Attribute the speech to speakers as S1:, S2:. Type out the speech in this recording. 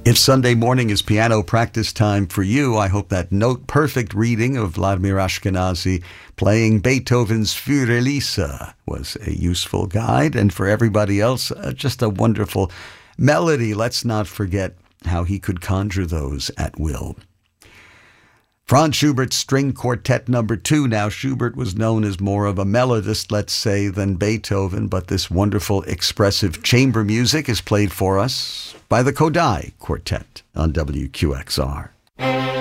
S1: If Sunday morning is piano practice time for you, I hope that note-perfect reading of Vladimir Ashkenazy playing Beethoven's Für Elise was a useful guide, and for everybody else, just a wonderful melody. Let's not forget how he could conjure those at will. Franz Schubert's String Quartet Number 2. Now, Schubert was known as more of a melodist, let's say, than Beethoven, but this wonderful, expressive chamber music is played for us by the Kodály Quartet on WQXR.